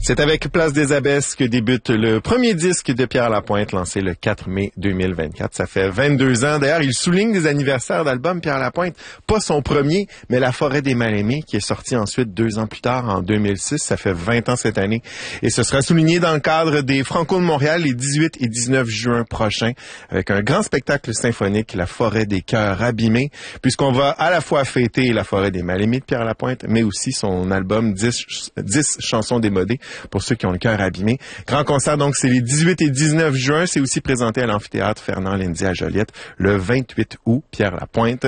C'est avec Place des Abbesses que débute le premier disque de Pierre Lapointe, lancé le 4 mai 2024. Ça fait 22 ans. D'ailleurs, il souligne des anniversaires d'albums, Pierre Lapointe. Pas son premier, mais La Forêt des Mal-Aimés, qui est sorti ensuite 2 ans plus tard, en 2006. Ça fait 20 ans cette année. Et ce sera souligné dans le cadre des Franco de Montréal les 18 et 19 juin prochains, avec un grand spectacle symphonique, La Forêt des Cœurs Abîmés, puisqu'on va à la fois fêter La Forêt des Mal-Aimés de Pierre Lapointe, mais aussi son album 10 chansons démodées, pour ceux qui ont le cœur abîmé. Grand concert, donc, c'est les 18 et 19 juin. C'est aussi présenté à l'amphithéâtre Fernand Lendy à Joliette le 28 août. Pierre Lapointe,